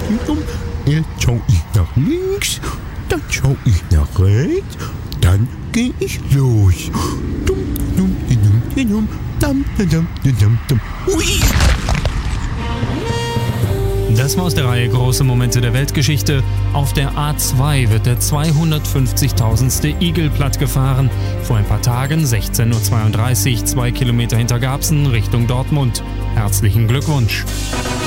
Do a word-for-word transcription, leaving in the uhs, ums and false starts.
Erst schau ich nach links, dann schau ich nach rechts, dann geh ich los. Ui! Das war aus der Reihe Große Momente der Weltgeschichte. Auf der A zwei wird der zweihundertfünfzigtausendste Igel plattgefahren. Vor ein paar Tagen, sechzehn Uhr zweiunddreißig, zwei Kilometer hinter Garbsen Richtung Dortmund. Herzlichen Glückwunsch!